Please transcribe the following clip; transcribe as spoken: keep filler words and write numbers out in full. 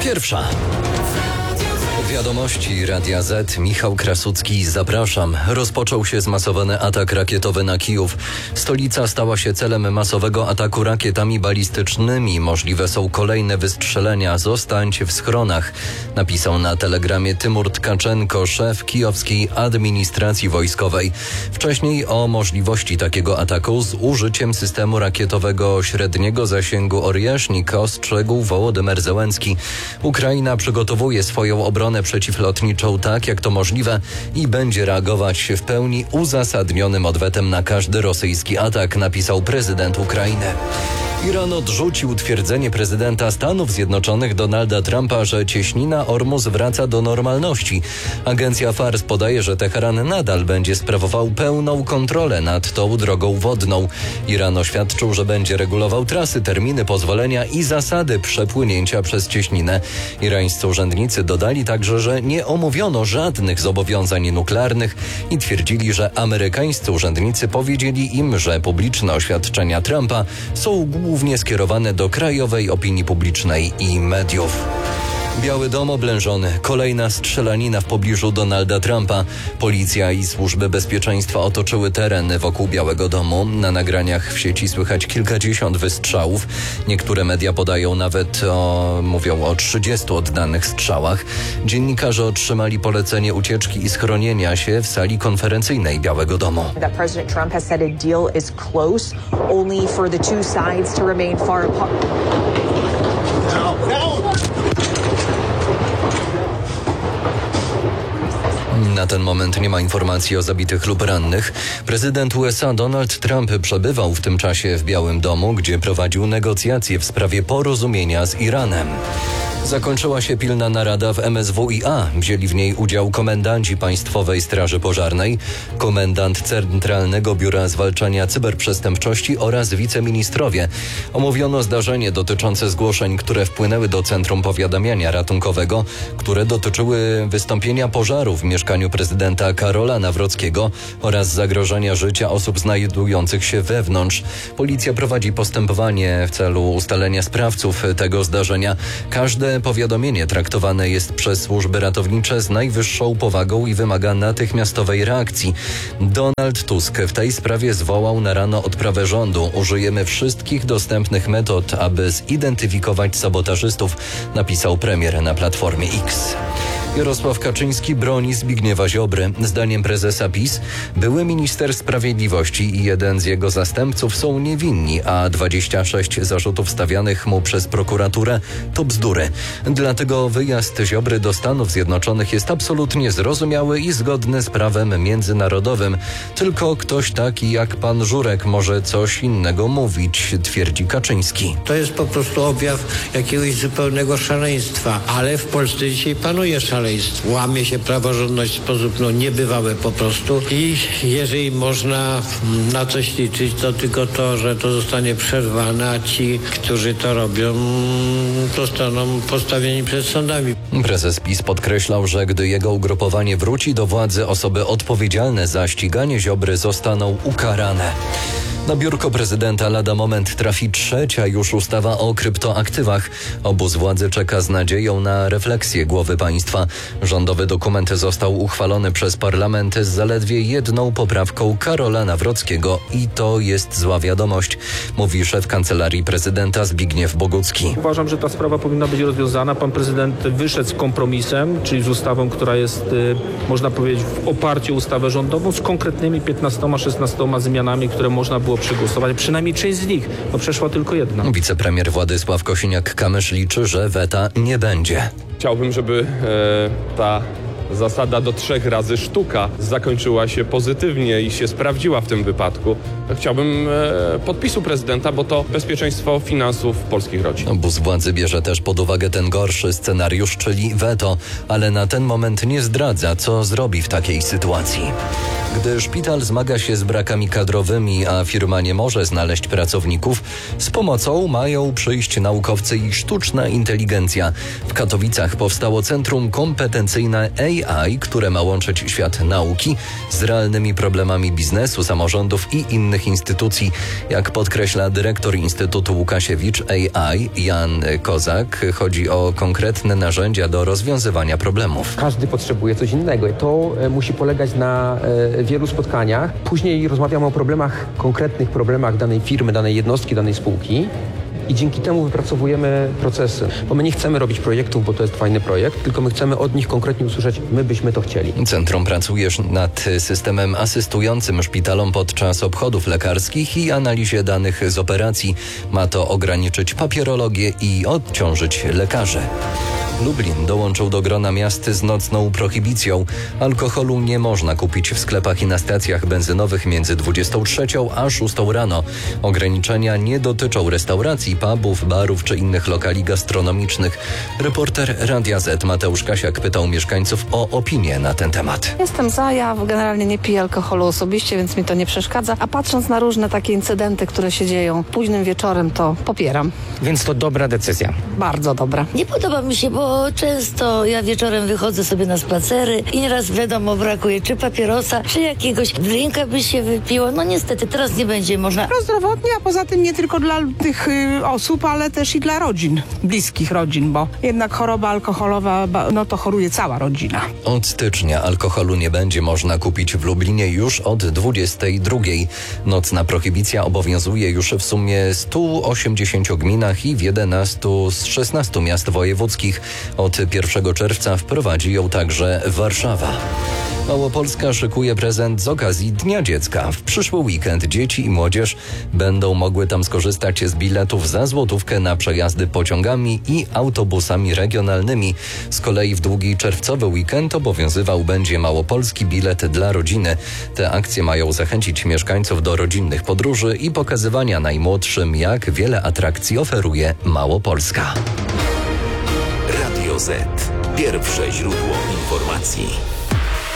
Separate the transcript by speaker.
Speaker 1: Pierwsza. Wiadomości Radia Z. Michał Krasucki, zapraszam. Rozpoczął się zmasowany atak rakietowy na Kijów. Stolica stała się celem masowego ataku rakietami balistycznymi. Możliwe są kolejne wystrzelenia. Zostańcie w schronach, napisał na telegramie Tymur Tkaczenko, szef kijowskiej administracji wojskowej. Wcześniej o możliwości takiego ataku z użyciem systemu rakietowego średniego zasięgu Oriesznik ostrzegł Wołodymyr Zełenski. Ukraina przygotowuje swoją obronę przeciwlotniczą tak, jak to możliwe i będzie reagować w pełni uzasadnionym odwetem na każdy rosyjski atak, napisał prezydent Ukrainy. Iran odrzucił twierdzenie prezydenta Stanów Zjednoczonych Donalda Trumpa, że cieśnina Ormus wraca do normalności. Agencja Fars podaje, że Teheran nadal będzie sprawował pełną kontrolę nad tą drogą wodną. Iran oświadczył, że będzie regulował trasy, terminy pozwolenia i zasady przepłynięcia przez cieśninę. Irańscy urzędnicy dodali także, że nie omówiono żadnych zobowiązań nuklearnych i twierdzili, że amerykańscy urzędnicy powiedzieli im, że publiczne oświadczenia Trumpa są głównie skierowane do krajowej opinii publicznej i mediów. Biały Dom oblężony. Kolejna strzelanina w pobliżu Donalda Trumpa. Policja i służby bezpieczeństwa otoczyły teren wokół Białego Domu. Na nagraniach w sieci słychać kilkadziesiąt wystrzałów. Niektóre media podają nawet o, mówią o trzydziestu oddanych strzałach. Dziennikarze otrzymali polecenie ucieczki i schronienia się w sali konferencyjnej Białego Domu.
Speaker 2: That President Trump has said a deal is close, only for the two sides to remain far apart.
Speaker 3: No, no.
Speaker 1: Na ten moment nie ma informacji o zabitych lub rannych. Prezydent U S A Donald Trump przebywał w tym czasie w Białym Domu, gdzie prowadził negocjacje w sprawie porozumienia z Iranem. Zakończyła się pilna narada w M S W i A. Wzięli w niej udział komendanci Państwowej Straży Pożarnej, komendant Centralnego Biura Zwalczania Cyberprzestępczości oraz wiceministrowie. Omówiono zdarzenie dotyczące zgłoszeń, które wpłynęły do Centrum Powiadamiania Ratunkowego, które dotyczyły wystąpienia pożaru w mieszkaniu prezydenta Karola Nawrockiego oraz zagrożenia życia osób znajdujących się wewnątrz. Policja prowadzi postępowanie w celu ustalenia sprawców tego zdarzenia. Każde powiadomienie traktowane jest przez służby ratownicze z najwyższą powagą i wymaga natychmiastowej reakcji. Donald Tusk w tej sprawie zwołał na rano odprawę rządu. Użyjemy wszystkich dostępnych metod, aby zidentyfikować sabotażystów, napisał premier na Platformie X. Jarosław Kaczyński broni Zbigniewa Ziobry. Zdaniem prezesa PiS były minister sprawiedliwości i jeden z jego zastępców są niewinni, a dwadzieścia sześć zarzutów stawianych mu przez prokuraturę to bzdury. Dlatego wyjazd Ziobry do Stanów Zjednoczonych jest absolutnie zrozumiały i zgodny z prawem międzynarodowym. Tylko ktoś taki jak pan Żurek może coś innego mówić, twierdzi Kaczyński.
Speaker 4: To jest po prostu objaw jakiegoś zupełnego szaleństwa, ale w Polsce dzisiaj panuje szaleństwo. Łamie się praworządność w sposób no, niebywały po prostu i jeżeli można na coś liczyć, to tylko to, że to zostanie przerwane, a ci, którzy to robią, zostaną postawieni przed sądami.
Speaker 1: Prezes PiS podkreślał, że gdy jego ugrupowanie wróci do władzy, osoby odpowiedzialne za ściganie Ziobry zostaną ukarane. Na biurko prezydenta lada moment trafi trzecia już ustawa o kryptoaktywach. Obóz władzy czeka z nadzieją na refleksję głowy państwa. Rządowy dokument został uchwalony przez parlament z zaledwie jedną poprawką Karola Nawrockiego i to jest zła wiadomość, mówi szef Kancelarii Prezydenta Zbigniew Bogucki.
Speaker 5: Uważam, że ta sprawa powinna być rozwiązana. Pan prezydent wyszedł z kompromisem, czyli z ustawą, która jest, można powiedzieć, w oparciu o ustawę rządową z konkretnymi piętnastoma szesnastoma zmianami, które można było przegłosować. Przynajmniej część z nich, bo przeszła tylko jedna.
Speaker 1: Wicepremier Władysław Kosiniak-Kamysz liczy, że weta nie będzie.
Speaker 6: Chciałbym, żeby e, ta zasada do trzech razy sztuka zakończyła się pozytywnie i się sprawdziła w tym wypadku. Chciałbym e, podpisu prezydenta, bo to bezpieczeństwo finansów polskich rodzin.
Speaker 1: Obóz władzy bierze też pod uwagę ten gorszy scenariusz, czyli weto, ale na ten moment nie zdradza, co zrobi w takiej sytuacji. Gdy szpital zmaga się z brakami kadrowymi, a firma nie może znaleźć pracowników, z pomocą mają przyjść naukowcy i sztuczna inteligencja. W Katowicach powstało Centrum Kompetencyjne A I, które ma łączyć świat nauki z realnymi problemami biznesu, samorządów i innych instytucji. Jak podkreśla dyrektor Instytutu Łukasiewicz A I Jan Kozak, chodzi o konkretne narzędzia do rozwiązywania problemów.
Speaker 7: Każdy potrzebuje coś innego. To e, musi polegać na e, wielu spotkaniach. Później rozmawiamy o problemach, konkretnych problemach danej firmy, danej jednostki, danej spółki. I dzięki temu wypracowujemy procesy. Bo my nie chcemy robić projektów, bo to jest fajny projekt, tylko my chcemy od nich konkretnie usłyszeć, my byśmy to chcieli.
Speaker 1: Centrum pracuje nad systemem asystującym szpitalom podczas obchodów lekarskich i analizie danych z operacji. Ma to ograniczyć papierologię i odciążyć lekarzy. Lublin dołączył do grona miast z nocną prohibicją. Alkoholu nie można kupić w sklepach i na stacjach benzynowych między dwudziestą trzecią a szóstą rano. Ograniczenia nie dotyczą restauracji, pubów, barów czy innych lokali gastronomicznych. Reporter Radia Z Mateusz Kasiak pytał mieszkańców o opinię na ten temat.
Speaker 8: Jestem za, ja generalnie nie piję alkoholu osobiście, więc mi to nie przeszkadza. A patrząc na różne takie incydenty, które się dzieją późnym wieczorem, to popieram.
Speaker 9: Więc to dobra decyzja.
Speaker 8: Bardzo dobra.
Speaker 10: Nie podoba mi się, bo często ja wieczorem wychodzę sobie na spacery i nieraz wiadomo brakuje czy papierosa, czy jakiegoś drinka by się wypiło. No niestety teraz nie będzie można.
Speaker 11: Prozdrowotnie, a poza tym nie tylko dla tych y, osób, ale też i dla rodzin, bliskich rodzin, bo jednak choroba alkoholowa, no to choruje cała rodzina.
Speaker 1: Od stycznia alkoholu nie będzie można kupić w Lublinie już od dwudziestej drugiej. Nocna prohibicja obowiązuje już w sumie stu osiemdziesięciu gminach i w jedenastu z szesnastu miast wojewódzkich. Od pierwszego czerwca wprowadzi ją także Warszawa. Małopolska szykuje prezent z okazji Dnia Dziecka. W przyszły weekend dzieci i młodzież będą mogły tam skorzystać z biletów za złotówkę na przejazdy pociągami i autobusami regionalnymi. Z kolei w długi czerwcowy weekend obowiązywał będzie małopolski bilet dla rodziny. Te akcje mają zachęcić mieszkańców do rodzinnych podróży i pokazywania najmłodszym, jak wiele atrakcji oferuje Małopolska.
Speaker 12: Radio Z. Pierwsze źródło informacji.